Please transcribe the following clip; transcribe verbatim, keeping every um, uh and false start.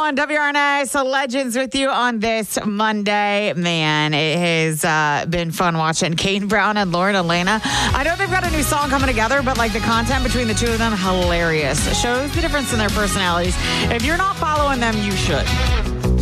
on W R N S Legends with you on this Monday. Man, it has uh, been fun watching Kane Brown and Lauren Elena. I know they've got a new song coming together, but like the content between the two of them, hilarious. Shows the difference in their personalities. If you're not following them, you should.